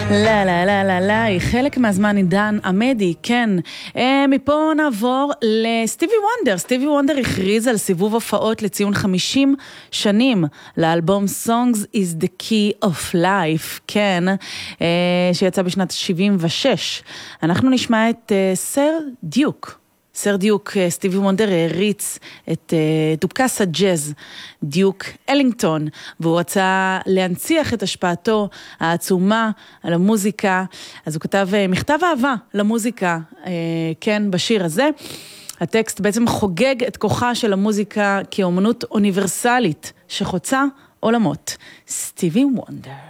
לא, לא, לא, לא, לא, היא חלק מהזמן עידן עמדי, כן. מפה נעבור לסטיבי וונדר. סטיבי וונדר הכריז על סיבוב הופעות לציון 50 שנים לאלבום Songs is the Key of Life, כן, שיצא בשנת 76. אנחנו נשמע את סר דיוק. סר דיוק, סטיבי וונדר הריץ את דוכס הג'אז, דיוק אלינגטון, והוא רצה להנציח את השפעתו העצומה על המוזיקה, אז הוא כתב מכתב אהבה למוזיקה, כן, בשיר הזה. הטקסט בעצם חוגג את כוחה של המוזיקה כאומנות אוניברסלית, שחוצה עולמות. סטיבי וונדר.